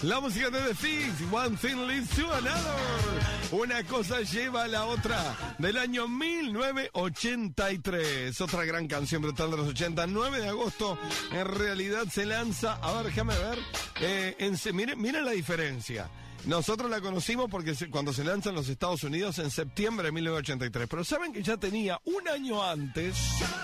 La música de The Things, One Thing Leads to Another. Una cosa lleva a la otra, del año 1983. Otra gran canción brutal de los 80. 9 de agosto, en realidad se lanza, a ver, déjame ver. Miren la diferencia. Nosotros la conocimos porque cuando se lanza en los Estados Unidos en septiembre de 1983. Pero saben que ya tenía un año antes,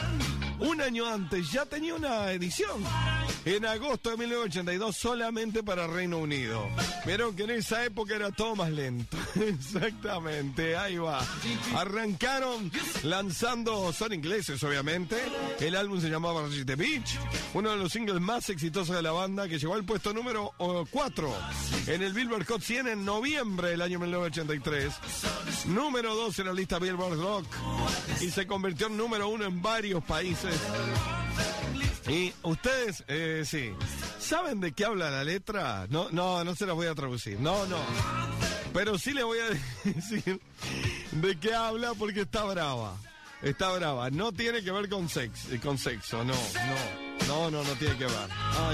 ya tenía una edición. En agosto de 1982 solamente para Reino Unido. Vieron que en esa época era todo más lento. Exactamente, ahí va. Arrancaron lanzando, son ingleses obviamente. El álbum se llamaba Rush the Beach. Uno de los singles más exitosos de la banda, que llegó al puesto número 4 en el Billboard Hot 100 en noviembre del año 1983. Número 2 en la lista Billboard Rock. Y se convirtió en número 1 en varios países. Y ustedes, sí, ¿saben de qué habla la letra? No se las voy a traducir, no. Pero sí les voy a decir de qué habla porque está brava. No tiene que ver con sexo, no tiene que ver.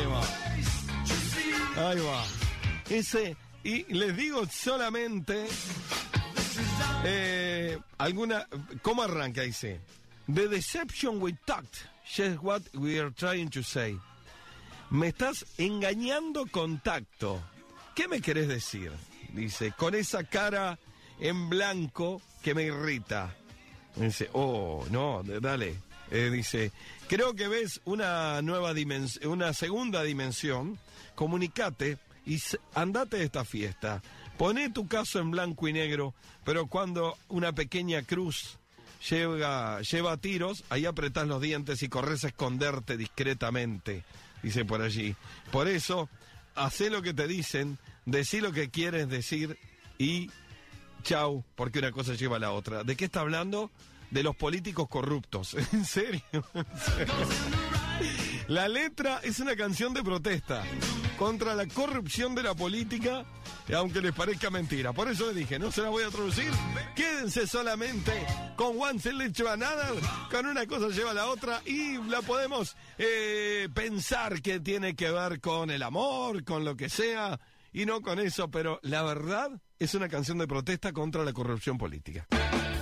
Ahí va. Y les digo solamente, ¿cómo arranca? Dice, The deception we talked. Just what we are trying to say. Me estás engañando con tacto. ¿Qué me querés decir? Dice, con esa cara en blanco que me irrita. Dice, no, dale. Dice, creo que ves una nueva dimensión, una segunda dimensión. Comunicate y andate de esta fiesta. Poné tu caso en blanco y negro, pero cuando una pequeña cruz lleva tiros, ahí apretás los dientes y corres a esconderte discretamente, dice por allí. Por eso, hacé lo que te dicen, decí lo que quieres decir y chau, porque una cosa lleva a la otra. ¿De qué está hablando? De los políticos corruptos. ¿En serio? La letra es una canción de protesta contra la corrupción de la política, aunque les parezca mentira. Por eso les dije, no se la voy a traducir. Quédense solamente con One Thing Leads to Another. Con una cosa lleva a la otra y la podemos pensar que tiene que ver con el amor, con lo que sea, y no con eso. Pero la verdad es una canción de protesta contra la corrupción política.